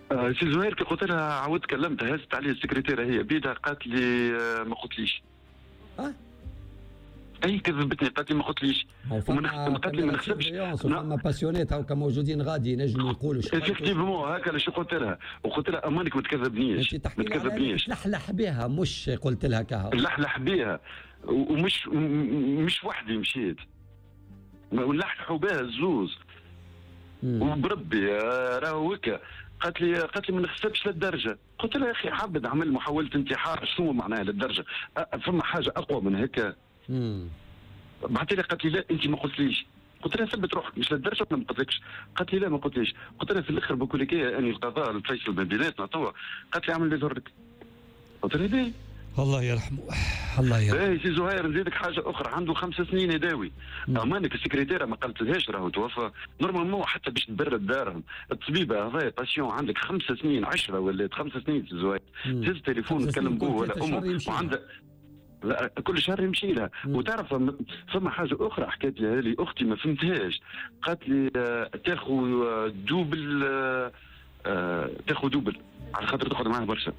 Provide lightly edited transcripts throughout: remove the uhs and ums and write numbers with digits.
سي زهير كي قلت لها عاودت كلمتها هزت علي السكرتيره هي بيدها قالت لي ما قلتليش. اي كذبتني قالت لي ما قلتليش. قالت لي ما نخسبش. فما باسيونيت هاكا موجودين غادي ينجموا يقولوا افكتيفمون هكا اللي قلت لها، وقلت لها امانك ما تكذبنيش ما تكذبنيش. تلحلح بها مش قلت لها كها نلحلح بها ومش وحدي مشيت ونلحلحوا بها الزوز وبربي راهو هكا. قالت لي ما نخسبش للدرجه. قلت لها يا اخي حابب نعمل محاوله انتحار شنو معناها للدرجه؟ فما حاجه اقوى من هكا؟ بعثت لي قالت لي لا انت ما قلتليش. قلت لها ثبت روحك مش للدرجه ولا ما قلتلكش؟ قالت لي لا ما قلتليش. قلت لها في الاخر بقول لك ايه اني القضاء الفيصل ما بيناتنا توا. قالت لي اعمل اللي يضرك. قلت لها ليه؟ الله يرحمه الله يرحمه. ايه سي زهير نزيدك حاجه اخرى، عنده 5 سنين يداوي. امانك السكرتيره ما قالتلهاش راهو توفى نورمالمون حتى باش تبرد دارهم. الطبيبه هذايا باسيون عندك 5 سنين 10 ولات 5 سنين سي زهير تهز تليفون تكلم بوه ولا امه وعندها لا كل شهر يمشي لها. وتعرف فما حاجه اخرى حكيت لها لي اختي ما فهمتهاش. قالت لي تاخذ دوبل تاخذ دوبل على خاطر تقعد معاه برشا.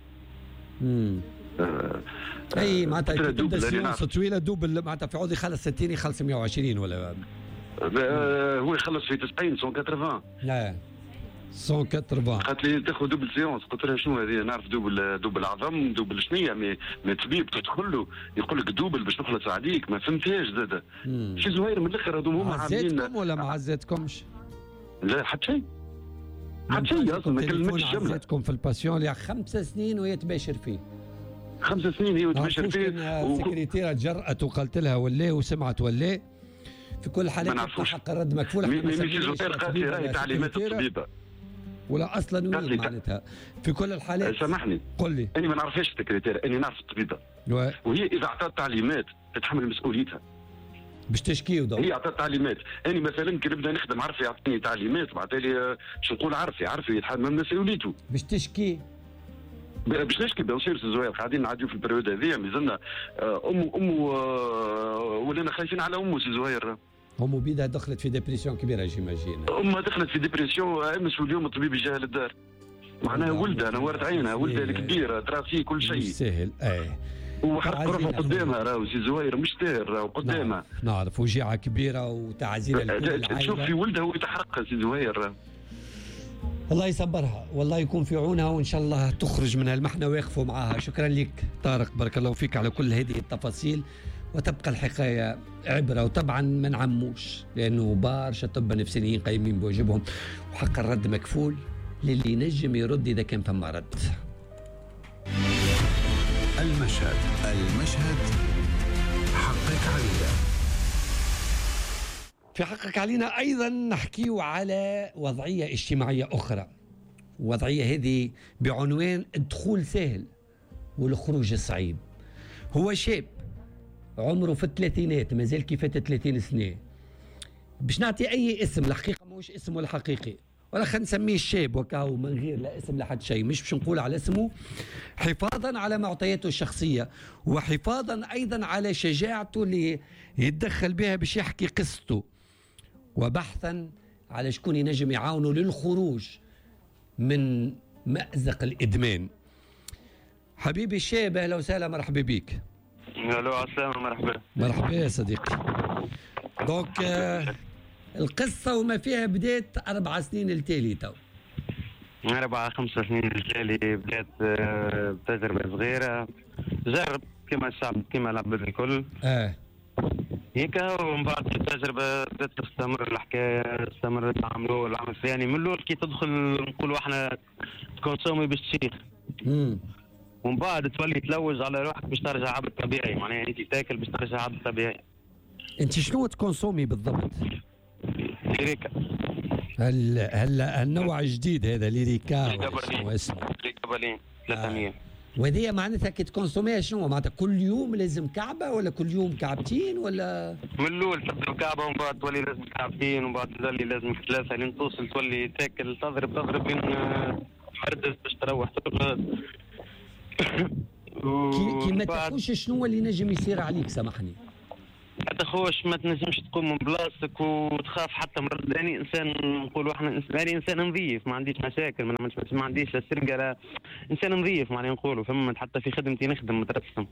اي معناتها تبدا سيونس طويله دوبل معناتها في عوض يخلص 60 يخلص 120 ولا هو يخلص في 90 180. لا 180. قالت لي تاخذ دوبل سيونس. قلت لها شنو هذه؟ نعرف دوبل عظم دوبل شنية مي طبيب تدخل له يقول لك دوبل باش نخلص عليك ما فهمتهاش زاده. شي زهير من الاخر هذوما هما عاملين. عزيتكم ولا ما عزيتكمش؟ لا حتى شيء حتى شيء اصلا ما كلمتش الجمله. عزيتكم في الباسيون اللي 5 سنين وهي تباشر فيه. 5 سنين هي وتباشر فيه. السكرتيره تجرأت وقالت لها ولا وسمعت ولا في كل الحالات حق الرد مكفول. ميسي زهير قالت لي راهي تعليمات الطبيبه ولا اصلا وين معناتها في كل الحالات. سامحني قل لي. اني ما نعرفهاش السكرتيره اني نعرف الطبيبه وهي اذا اعطت تعليمات تتحمل مسؤوليتها باش تشكي وضوء. هي اعطت تعليمات. اني مثلا كي نبدا نخدم عرفي يعطيني تعليمات بعد لي شو نقول عرفي يتحمل مسؤوليته باش تشكي باش نشكي بيان سور سي زهير. قاعدين نعديو في البريود هذيا مازلنا امه ولينا خايفين على امه سي زهير. أمه بيدها دخلت في ديبرسيون كبيرة جيماجين. أمها دخلت في ديبرسيون أمس واليوم الطبيب يجيها للدار. معناها ولدها نورت عينها ولدها الكبيرة ترى فيه كل شيء. مش سهل وحرق روحه قدامها راهو سي زهير مش ساهل راهو قدامها. نعرف وجيعة كبيرة وتعزينا تشوف في ولدها ويتحرق سي زهير. الله يصبرها والله يكون في عونها وإن شاء الله تخرج من المحنة ويقفوا معاها. شكرا لك طارق بارك الله فيك على كل هذه التفاصيل وتبقى الحكاية عبرة. وطبعا ما نعموش لأنه برشا طب نفسيين قايمين بواجبهم وحق الرد مكفول للي ينجم يرد إذا كان فما رد. المشهد حقك علينا. في حقك علينا أيضا نحكيو على وضعية اجتماعية أخرى. وضعية هذه بعنوان الدخول سهل والخروج صعيب. هو شاب عمره في الثلاثينات مازال كيفات 30 سنة. باش نعطي أي اسم الحقيقة ماهوش اسمه الحقيقي ولا خلينا نسميه الشاب وكاو من غير لا اسم لحد شيء. مش باش نقول على اسمه حفاظا على معطياته الشخصية وحفاظا أيضا على شجاعته اللي يتدخل بها باش يحكي قصته وبحثا على شكون ينجم يعاونه للخروج من مأزق الإدمان. حبيبي الشاب أهلا وسهلا مرحبا بك. الو عسلامة مرحبا. مرحبا يا صديقي. دونك القصة وما فيها بدات 4 سنين التالي تو 4-5 سنين التالي بدات بتجربة صغيرة جرب كما الشعب كما العباد الكل هيك. ومن بعد التجربة بدات تستمر الحكاية استمرت العمل يعني من الأول كي تدخل نقولوا احنا تكونسومي باش تشيخ ومن بعد تولي تلوج على روحك باش ترجع عبد طبيعي. معناها انت تاكل باش ترجع عبد طبيعي. انت شنو تكونسومي بالضبط؟ ليريكا. هلا النوع الجديد هذا ليريكا اسمه ليريكا 300. وهذه معناتها كي تكونسوميها شنو معناتها كل يوم لازم كعبه ولا كل يوم كعبتين ولا؟ من الاول تبدا كعبه ومن بعد تولي لازم كعبتين ومن بعد تولي لازم 3 لين توصل تولي تاكل تضرب لين حردت باش تروح ترقد. كي ما تاكلش شنو اللي نجم يصير عليك سامحني؟ ما تخوش ما تنجمش تقوم من بلاصتك وتخاف حتى مرض. أنا إنسان نقولوا إحنا أنا إنسان نظيف، ما عنديش مشاكل، ما عنديش لا سرقة لا، إنسان نظيف معناها نقولوا فهمت. حتى في خدمتي نخدم مترسم.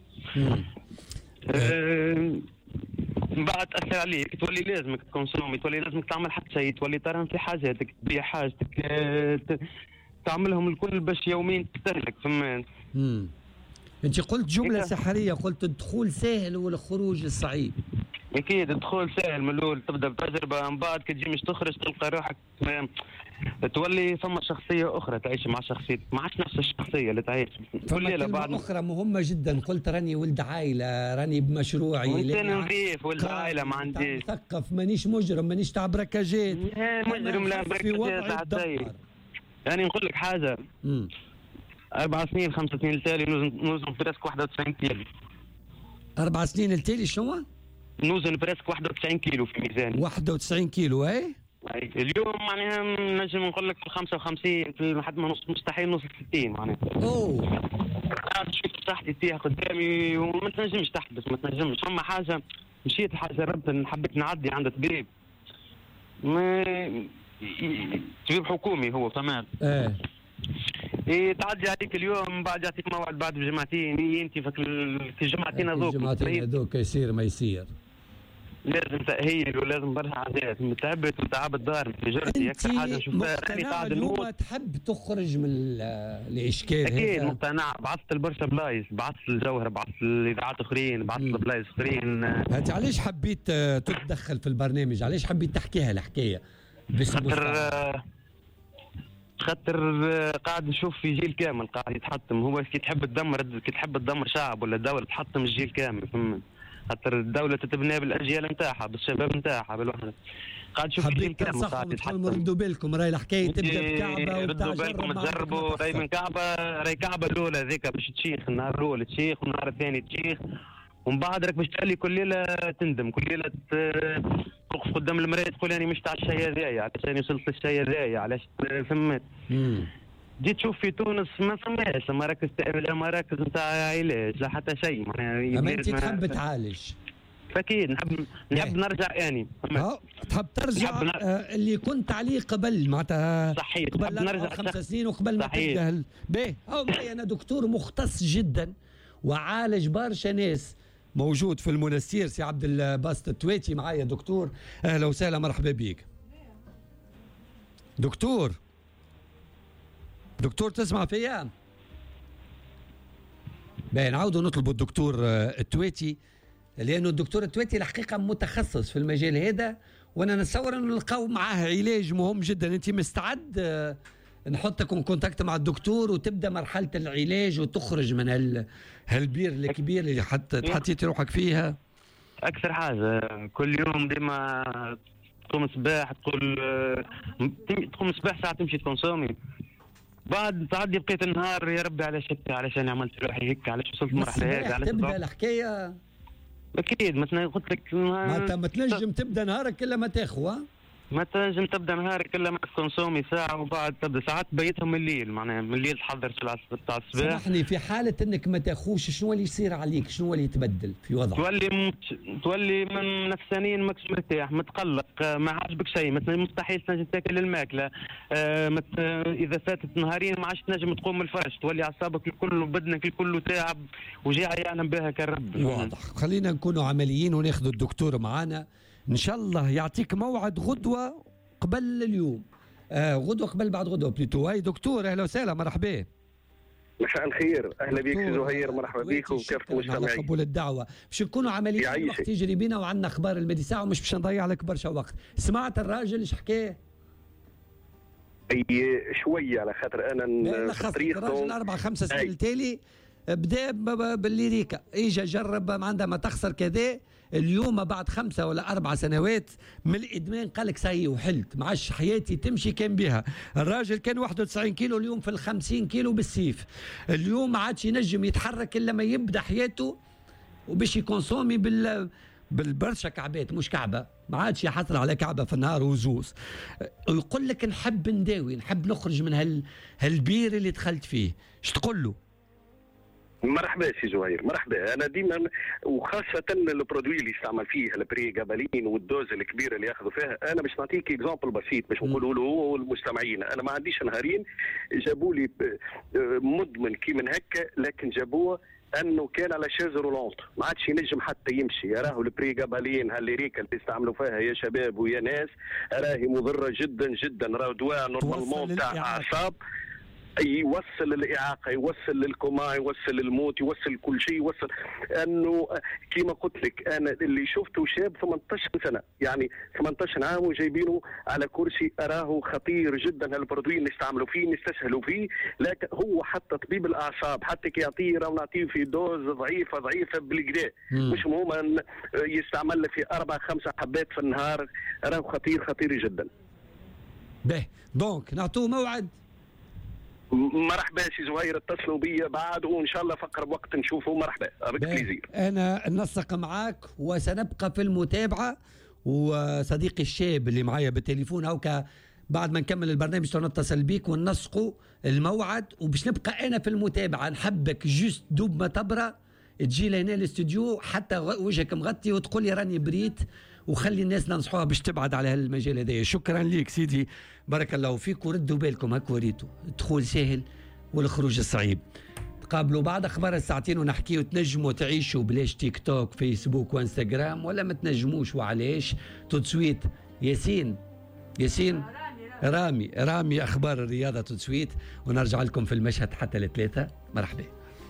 من بعد تأثر عليك، تولي لازمك تكونسومي، تولي لازمك تعمل حتى شيء، تولي ترى في حاجاتك، تبيع حاجتك، تعملهم الكل باش يوميا تستهلك فهمت. انت قلت جمله سحريه، قلت الدخول سهل والخروج صعيب. اكيد الدخول سهل من الاول، تبدا بتجربه، من بعد كي تجي مش تخرج تلقى روحك تولي ثم شخصيه اخرى تعيش مع شخصيتك، ما عادش نفس الشخصيه اللي تعيش كل ليله. بعد اخرى مهمه جدا، قلت راني ولد عائله، راني بمشروعي، انسان نظيف، ولد عائله، ما عنديش مثقف، مانيش مجرم، مانيش تاع بركاجات. مجرم لا بركاجات تاع يعني نقول لك حاجه 4 سنين 5 سنين التالي نوزن بريسك 91 كيلو. 4 سنين التالي شنو؟ نوزن بريسك 91 كيلو في ميزاني. 91 كيلو اي؟ اليوم معناها نجم نقول لك في 55 لحد ما مستحيل نوصل 60 معناها. قاعد شفت صحتي فيها قدامي وما تنجمش تحبس، ما تنجمش. فما حاجه مشيت حاجه جربت، حبيت نعدي عند طبيب، طبيب حكومي هو تمام. تعدي عليك اليوم، بعد يعطيك موعد بعد بجمعتين، انت في الجمعتين هذوك الجمعتين هذوك يصير ما يصير، لازم تأهيل ولازم برشا عادات. تعبت وتعب الدار في جرتي اكثر حاجه نشوفها. راني قاعد نموت. تحب تخرج من الاشكال هذا؟ اكيد مقتنع. بعثت لبرشا بلايص، بعثت للجوهره، بعثت لاذاعات اخرين، بعثت لبلايص اخرين. انت علاش حبيت تتدخل في البرنامج؟ علاش حبيت تحكيها الحكايه؟ خاطر قاعد نشوف في جيل كامل قاعد يتحطم. هو كي تحب تدمر شعب ولا دولة تحطم الجيل كامل فهمت. خاطر الدولة تتبنى بالأجيال نتاعها، بالشباب نتاعها، بالوحدة. قاعد نشوف في جيل كامل قاعد يتحطم. ردوا بالكم، راهي الحكاية تبدا بكعبة ردوا بالكم تجربوا. راهي من كعبة، راهي كعبة الأولى ذيك باش تشيخ، النهار الأول تشيخ والنهار الثاني تشيخ، ومن بعد راك باش تولي كل ليلة تندم، كل ليلة توقف قدام المراية تقول أنا مش تاع الشيء هذايا، علاش أنا وصلت للشيء هذايا، علاش فهمت. جيت تشوف في تونس ما فماش مراكز نتاع علاج لا حتى شيء. أما أنت تحب تعالج؟ أكيد نحب نرجع يعني. تحب ترجع اللي كنت عليه قبل معناتها. صحيح. قبل نرجع 5 سنين وقبل ما تبدا. باهي معي أنا دكتور مختص جدا وعالج برشا ناس، موجود في المنستير، سي عبد الباسط التويتي معايا. دكتور اهلا وسهلا، مرحبا بك دكتور. دكتور تسمع فيا؟ باين نعاودوا نطلبوا الدكتور التويتي، لانه الدكتور التويتي الحقيقه متخصص في المجال هذا، وانا نتصور انه نلقاو معاه علاج مهم جدا. انت مستعد نحطك ان كونتاكت مع الدكتور وتبدا مرحله العلاج وتخرج من هالبير الكبير اللي حطيت روحك فيها؟ اكثر حاجه كل يوم ديما تقوم الصباح تقوم الصباح ساعه تمشي تكونسومي، بعد تعدي بقيت النهار يا ربي علاش هيك، علاش انا عملت روحي هيك، علاش وصلت المرحله هذه، علاش تبدا الحكايه. اكيد مثلا قلت لك ما تنجم تبدا نهارك الا ما تاخذ، ما تنجم تبدا نهارك الا ما تكونسومي ساعه، وبعد تبدا ساعات بيتهم من الليل، معناها من الليل تحضر تاع الصباح. سامحني، في حاله انك ما تاخوش شنو اللي يصير عليك؟ شنو اللي يتبدل في وضعك؟ تولي من نفسانيا ماكش مرتاح، متقلق، ما عاجبك شيء، مثلا مستحيل تنجم تاكل الماكله، اذا فاتت نهارين ما عادش تنجم تقوم من الفرش، تولي اعصابك الكل وبدنك الكل تعب وجاع يعلم بها كالرب. واضح. خلينا نكونوا عمليين وناخذ الدكتور معنا ان شاء الله، يعطيك موعد غدوه قبل اليوم، غدوه قبل بعد غدوه بليتو. هاي دكتور اهلا وسهلا، مرحبا. مساء الخير، اهلا بك سي زهير، مرحبا بك وكيف مستمعي. على قبول الدعوه، باش نكونوا عمليين وقت يجري بينا وعندنا اخبار الميدي ساعه ومش باش نضيع لك برشا وقت. سمعت الراجل ايش حكاه؟ اي شويه، على خاطر انا في طريقه الراجل 4 5 سنين التالي بدا بالليريكا، اجى جرب عندما تخسر كذا، اليوم بعد 5 ولا 4 سنوات من الادمان قال لك ساي وحلت، ما عادش حياتي تمشي كان بها. الراجل كان 91 كيلو، اليوم في 50 كيلو بالسيف. اليوم ما عادش ينجم يتحرك الا ما يبدا حياته وباش يكونسومي بالبرشا كعبات، مش كعبه، ما عادش يحصل على كعبه في النهار وزوز. يقول لك نحب نداوي، نحب نخرج من هالبير اللي دخلت فيه. ايش تقول له؟ مرحبا سي زهير، مرحبا. انا ديما وخاصه البرودوي اللي يستعمل فيه البري جابالين والدوز الكبيره اللي ياخذوا فيها. انا باش نعطيك اكزامبل بسيط باش نقولوا له هو والمستمعين. انا ما عنديش نهارين جابوا لي مدمن كي من هكا، لكن جابوه انه كان على شاز رولونت ما عادش ينجم حتى يمشي. راهو البري جابالين هالليريكا اللي تستعملوا فيها يا شباب ويا ناس راهي مضره جدا جدا. راهو دواء نورمالمون تاع اعصاب، يوصل للإعاقة، يوصل للكوما، يوصل للموت، يوصل كل شيء، يوصل أنه كما قلت لك أنا اللي شفته شاب 18 سنة، يعني 18 عام وجايبينه على كرسي. أراه خطير جدا هالبرودوي نستعملوا فيه نستسهلوا فيه. لكن هو حتى طبيب الأعصاب حتى كي يعطيه راهو نعطيه في دوز ضعيفة بالكدا، مش مهم يستعمل له في 4-5 حبات في النهار. أراه خطير جدا. به دونك نعطوه موعد. مرحبا سي زهير، اتصلوا بي بعد وان شاء الله في اقرب وقت نشوفه. مرحبا افيك بليزير. انا ننسق معاك وسنبقى في المتابعه. وصديقي الشاب اللي معايا بالتليفون هوكا بعد ما نكمل البرنامج نتصل بيك وننسقوا الموعد، وباش نبقى انا في المتابعه. نحبك جوست دوب ما تبرى تجي لهنا الاستوديو حتى وجهك مغطي وتقول لي راني بريت، وخلي الناس ننصحوها باش تبعد على هالمجال هذايا. شكرا ليك سيدي، بارك الله فيك. وردوا بالكم هاك وريتوا الدخول سهل والخروج صعيب. تقابلوا بعد اخبار الساعتين ونحكيوا. تنجموا تعيشوا بلاش تيك توك فيسبوك وانستغرام، ولا ما تنجموش وعلاش. تسويت ياسين رامي اخبار الرياضه تسويت، ونرجع لكم في المشهد حتى ل3. مرحبا.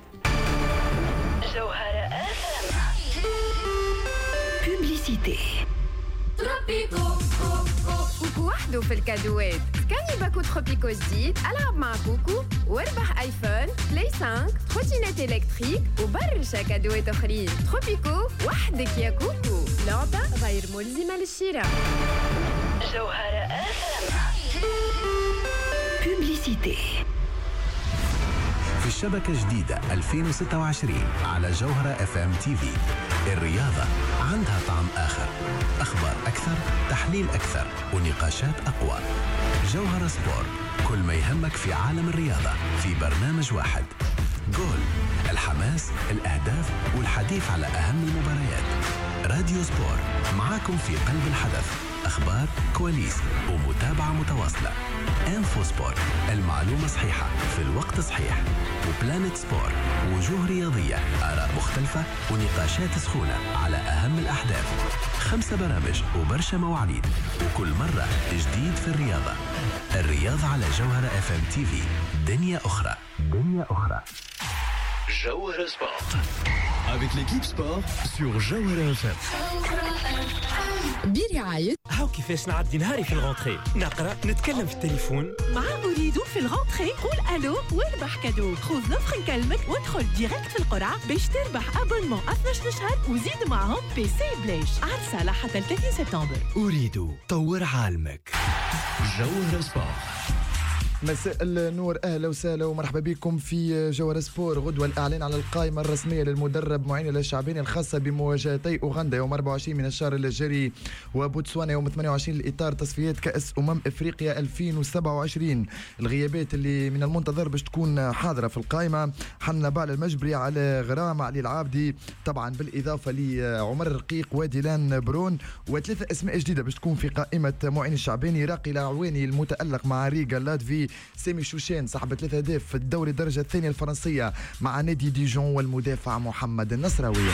تروبيكو كوكو وحده في الكادوات. سكاني باكو تروبيكو جديد، العب مع كوكو واربح ايفون، بلاي 5، تروتينات الكتريك وبرشا كادوات اخرين. تروبيكو وحدك يا كوكو، لعبه غير ملزمه للشراء. جوهرة بوبليسيتي في الشبكة جديدة 2026 على جوهرة FM TV. الرياضة عندها طعم آخر، أخبار أكثر، تحليل أكثر، ونقاشات أقوى. جوهرة سبور، كل ما يهمك في عالم الرياضة في برنامج واحد. جول، الحماس، الأهداف والحديث على أهم المباريات. راديو سبور، معاكم في قلب الحدث. أخبار، كواليس ومتابعة متواصلة. انفو سبور، المعلومة صحيحة في الوقت صحيح. وبلانت سبور، وجوه رياضية، آراء مختلفة ونقاشات سخونة على أهم الأحداث. 5 برامج وبرشا مواعيد، وكل مرة جديد في الرياضة. الرياضة على جوهرة FM TV. دنيا أخرى. جوهرة سبورت avec l'équipe sport sur جوهرة FM. برعاية هاو كيفاش نعدي نهاري في الغونتري، نقرا نتكلم في التليفون مع أريد في الغونتري. قول ألو واربح كادو. خذ نفخ نكلمك وادخل ديريكت في القرعة باش تربح أبونمون 12 شهر وزيد معهم بي سي بلاش. عرض صالح حتى 30 سبتمبر. أريد طور عالمك. جوهرة سبورت. مساء النور، اهلا وسهلا ومرحبا بكم في جوهرة سبور. غدوه الاعلان على القائمه الرسميه للمدرب معين الشعباني الخاصه بمواجهتي اوغندا يوم 24 من الشهر الجاري وبوتسوانا يوم 28 لاطار تصفيات كاس افريقيا 2027. الغيابات اللي من المنتظر باش تكون حاضره في القائمه: حنا بعل المجبري، على غرام، علي العابدي، طبعا بالاضافه لعمر الرقيق وديلان برون. وثلاثه اسماء جديده باش تكون في قائمه معين الشعباني: راقي العواني المتالق مع ريغا لاتفي، سامي شوشان صاحب 3 أهداف في الدوري الدرجة الثانية الفرنسية مع نادي ديجون، والمدافع محمد النصراوي.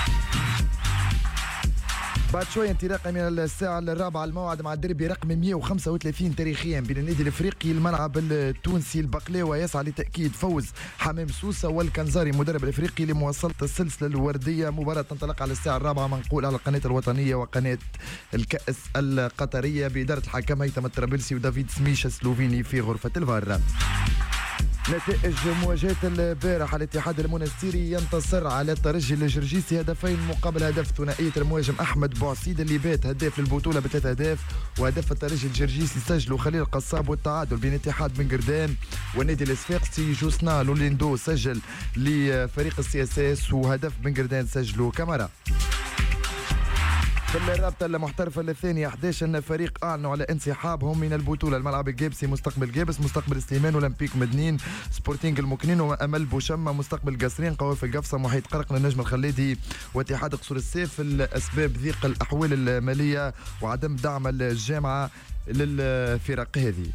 بعد شوية انطلاقا من الساعة 4 الموعد مع الدربي رقم 135 تاريخيا بين النادي الافريقي الملعب التونسي البقلاوة يسعى لتأكيد فوز حمام سوسة والكنزاري مدرب الافريقي لمواصلة السلسلة الوردية. مباراة تنطلق على الساعة 4 منقول على القناة الوطنية وقناة الكأس القطرية بإدارة الحكم هيثم الطرابلسي ودافيد سميش السلوفيني في غرفة الفار. نتائج مواجهة البارح: الاتحاد المنستيري ينتصر على الترجي الجرجيسي 2 مقابل هدف. ثنائية المهاجم أحمد بوعسيد اللي بات هداف للبطولة ب3 أهداف، وهدف الترجي الجرجيسي سجلوا خليل القصاب. والتعادل بين اتحاد بن قردان والنادي الصفاقسي: جوسنا لوليندو سجل لفريق السي اس اس، وهدف بن قردان سجلوا كاميرا. في الرابطة المحترفة الثانية 11 فريق أعلنوا على انسحابهم من البطولة. الملعب الجابسي مستقبل جابس، مستقبل سليمان، أولمبيك مدنين، سبورتينغ المكنين، وأمل بوشمة، مستقبل قصرين، قوافل القفصة، محيط قرقنا، النجم الخليدي، واتحاد قصور السيف. الأسباب ضيق الأحوال المالية وعدم دعم الجامعة للفرق هذه.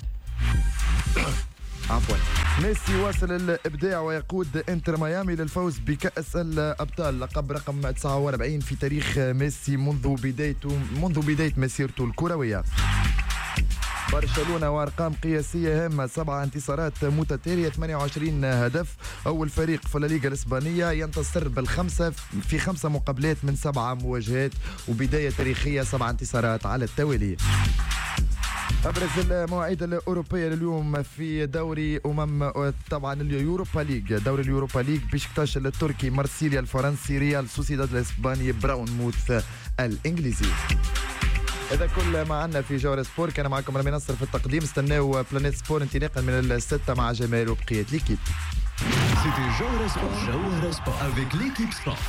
عفوا. ميسي واصل الابداع ويقود انتر ميامي للفوز بكأس الابطال، لقب رقم 49 في تاريخ ميسي منذ بداية مسيرته الكروية. برشلونة وارقام قياسية هامة، 7 انتصارات متتالية، 28 هدف، اول فريق في الليغا الاسبانية ينتصر بالخمسة في 5 مقابلات من 7 مواجهات، وبداية تاريخية 7 انتصارات على التوالي. أبرز المواعيد الأوروبية لليوم في دوري طبعا اليوروبا ليج. دوري اليوروبا ليج: بشكتاش التركي، مارسيليا الفرنسي، ريال سوسيداد الإسباني، براون موث الإنجليزي. هذا كل ما عندنا في جوهرة سبور. كان معكم رامي نصر في التقديم. استناو بلانيت سبور انطلاقا من 6 مع جمال وبقية ليكيب. C'était Jawara Sport avec l'équipe sport.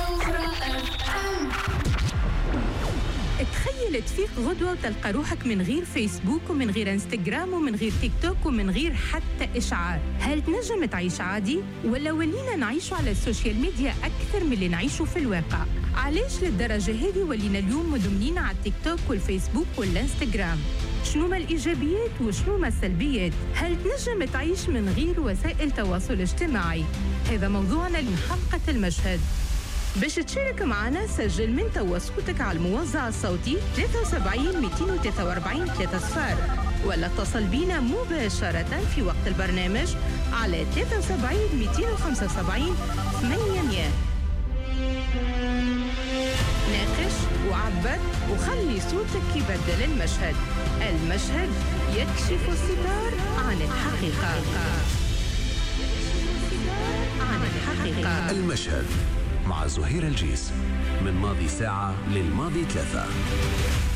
تخيل تفيق غدوة وتلقى روحك من غير فيسبوك ومن غير انستغرام ومن غير تيك توك ومن غير حتى إشعار. هل تنجم تعيش عادي؟ ولا ولينا نعيش على السوشيال ميديا أكثر من اللي نعيشه في الواقع؟ علاش للدرجة هذه ولينا اليوم مدمنين على التيك توك والفيسبوك والانستغرام؟ شنو ما الإيجابيات وشنو ما السلبيات؟ هل تنجم تعيش من غير وسائل تواصل اجتماعي؟ هذا موضوعنا لحلقة المشهد. باش تشارك معنا سجل من توا صوتك على الموزع الصوتي 73 243 30 ولا اتصل بينا مباشرة في وقت البرنامج على 73 275 800. ناقش وعبر وخلي صوتك يبدل المشهد. المشهد يكشف الستار عن الحقيقة. المشهد مع زهير الجيس، من ماضي ساعة للماضي 3.